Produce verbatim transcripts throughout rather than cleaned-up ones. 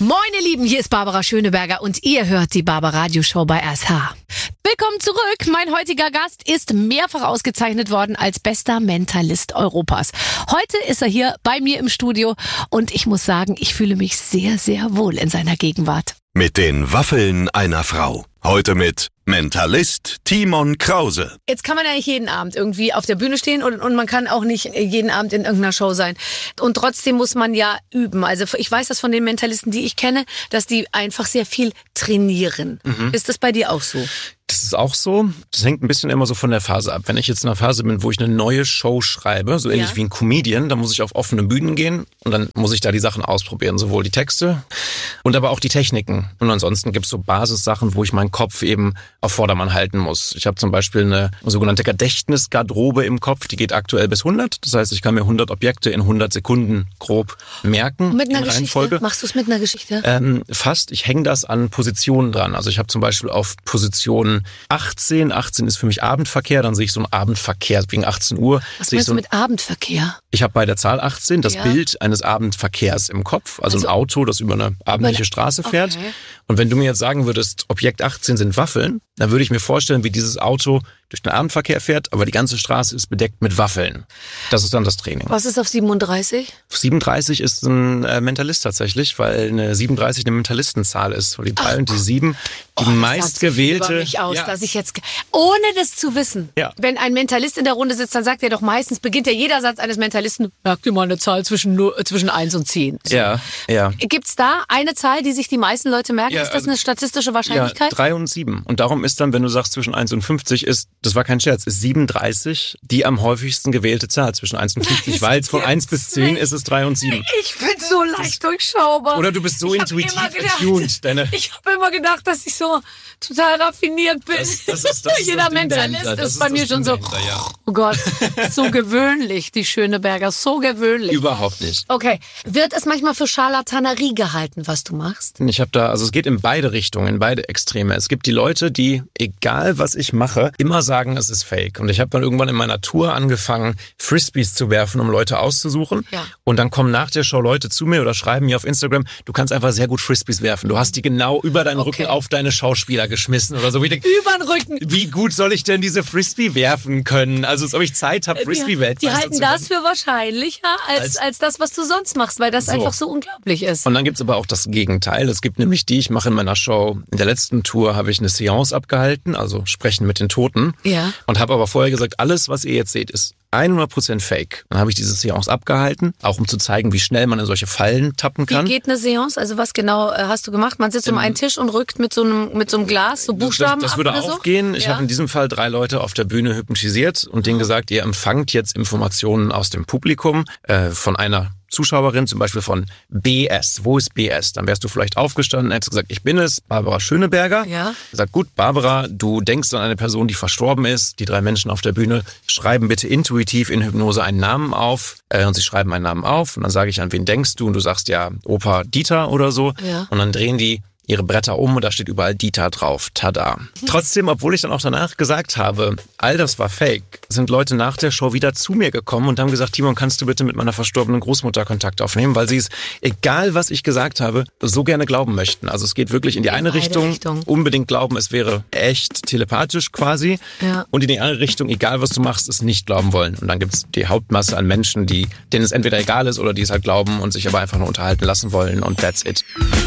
Moin ihr Lieben, hier ist Barbara Schöneberger und ihr hört die Barbara Radio Show bei R S H. Willkommen zurück. Mein heutiger Gast ist mehrfach ausgezeichnet worden als bester Mentalist Europas. Heute ist er hier bei mir im Studio und ich muss sagen, ich fühle mich sehr, sehr wohl in seiner Gegenwart. Mit den Waffeln einer Frau. Heute mit Mentalist Timon Krause. Jetzt kann man ja nicht jeden Abend irgendwie auf der Bühne stehen und, und man kann auch nicht jeden Abend in irgendeiner Show sein. Und trotzdem muss man ja üben. Also ich weiß das von den Mentalisten, die ich kenne, dass die einfach sehr viel trainieren. Mhm. Ist das bei dir auch so? Das ist auch so. Das hängt ein bisschen immer so von der Phase ab. Wenn ich jetzt in einer Phase bin, wo ich eine neue Show schreibe, so ähnlich ja. wie ein Comedian, dann muss ich auf offene Bühnen gehen und dann muss ich da die Sachen ausprobieren. Sowohl die Texte und aber auch die Techniken. Und ansonsten gibt es so Basissachen, wo ich meinen Kopf eben auf Vordermann halten muss. Ich habe zum Beispiel eine sogenannte Gedächtnisgarderobe im Kopf, die geht aktuell bis hundert. Das heißt, ich kann mir hundert Objekte in hundert Sekunden grob merken. Mit einer in Geschichte? Machst du es mit einer Geschichte? Ähm, fast. Ich hänge das an Positionen dran. Also ich habe zum Beispiel auf Position achtzehn. achtzehn ist für mich Abendverkehr. Dann sehe ich so einen Abendverkehr wegen achtzehn Uhr. Was meinst so du mit Abendverkehr? Ich habe bei der Zahl achtzehn das ja. Bild eines Abendverkehrs im Kopf. Also, also ein Auto, das über eine abendliche Straße fährt. Okay. Und wenn du mir jetzt sagen würdest, Objekt achtzehn sind Waffeln, dann würde ich mir vorstellen, wie dieses Auto durch den Abendverkehr fährt, aber die ganze Straße ist bedeckt mit Waffeln. Das ist dann das Training. Was ist auf siebenunddreißig? siebenunddreißig ist ein äh, Mentalist tatsächlich, weil eine siebenunddreißig eine Mentalistenzahl ist. Und die drei und die sieben, die oh, meistgewählte. Das mich aus, ja. dass ich jetzt, ohne das zu wissen, ja. wenn ein Mentalist in der Runde sitzt, dann sagt er doch meistens, beginnt ja jeder Satz eines Mentalisten, merkt dir mal eine Zahl zwischen, nur, zwischen eins und zehn. So. Ja, ja. Gibt's da eine Zahl, die sich die meisten Leute merken? Ja, ist das also, eine statistische Wahrscheinlichkeit? Ja, drei und sieben. Und darum ist dann, wenn du sagst zwischen eins und fünfzig, ist, das war kein Scherz, ist siebenunddreißig die am häufigsten gewählte Zahl zwischen eins und fünfzig, weil von eins bis zehn ist es drei und sieben. Ich bin so leicht durchschaubar. Oder du bist so ich intuitiv attuned. Deine ich habe immer gedacht, dass ich so total raffiniert bin. Das, das ist, das Jeder ist Mentalist ist, ist bei mir schon so, ja. oh Gott, so gewöhnlich, die Schöneberger, so gewöhnlich. Überhaupt nicht. Okay, wird es manchmal für Scharlatanerie gehalten, was du machst? Ich habe da, also es geht in beide Richtungen, in beide Extreme. Es gibt die Leute, die, egal was ich mache, immer sagen, es ist fake. Und ich habe dann irgendwann in meiner Tour angefangen, Frisbees zu werfen, um Leute auszusuchen. Ja. Und dann kommen nach der Show Leute zu mir oder schreiben mir auf Instagram, du kannst einfach sehr gut Frisbees werfen. Du hast die genau über deinen okay. Rücken auf deine Schauspieler geschmissen oder so. Wie denk, über den Rücken. Wie gut soll ich denn diese Frisbee werfen können? Also, als ob ich Zeit habe, Frisbee-Weltmeister Die halten zu das für wahrscheinlicher als, als, als das, was du sonst machst, weil das so. einfach so unglaublich ist. Und dann gibt's aber auch das Gegenteil. Es gibt nämlich die, ich mache in meiner Show, in der letzten Tour habe ich eine Seance abgehalten, also Sprechen mit den Toten. Ja. Und habe aber vorher gesagt, alles, was ihr jetzt seht, ist hundert Prozent fake. Dann habe ich diese Seance abgehalten, auch um zu zeigen, wie schnell man in solche Fallen tappen kann. Wie geht eine Seance? Also was genau äh, hast du gemacht? Man sitzt ähm, um einen Tisch und rückt mit so einem, mit so einem Glas so Buchstaben Das, das ab würde oder auch so? gehen. Ich ja. habe in diesem Fall drei Leute auf der Bühne hypnotisiert und denen gesagt, ihr empfangt jetzt Informationen aus dem Publikum äh, von einer Zuschauerin, zum Beispiel von B S. Wo ist B S? Dann wärst du vielleicht aufgestanden, hättest gesagt, ich bin es, Barbara Schöneberger. Ja. Sagt, gut, Barbara, du denkst an eine Person, die verstorben ist. Die drei Menschen auf der Bühne schreiben bitte intuitiv in Hypnose einen Namen auf. Äh, und sie schreiben einen Namen auf. Und dann sage ich, an wen denkst du? Und du sagst ja, Opa Dieter oder so. Ja. Und dann drehen die ihre Bretter um und da steht überall Dieter drauf. Tada. Trotzdem, obwohl ich dann auch danach gesagt habe, all das war fake, sind Leute nach der Show wieder zu mir gekommen und haben gesagt, Timon, kannst du bitte mit meiner verstorbenen Großmutter Kontakt aufnehmen, weil sie es, egal was ich gesagt habe, so gerne glauben möchten. Also es geht wirklich in die eine Richtung, Richtung, unbedingt glauben, es wäre echt telepathisch quasi. Ja. Und in die andere Richtung, egal was du machst, es nicht glauben wollen. Und dann gibt's die Hauptmasse an Menschen, die, denen es entweder egal ist oder die es halt glauben und sich aber einfach nur unterhalten lassen wollen und that's it.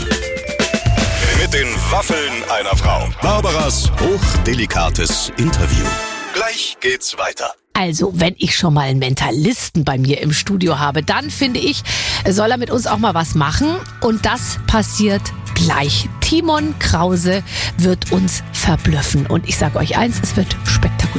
Mit den Waffeln einer Frau. Barbaras hochdelikates Interview. Gleich geht's weiter. Also, wenn ich schon mal einen Mentalisten bei mir im Studio habe, dann finde ich, soll er mit uns auch mal was machen. Und das passiert gleich. Timon Krause wird uns verblüffen. Und ich sage euch eins, es wird spektakulär.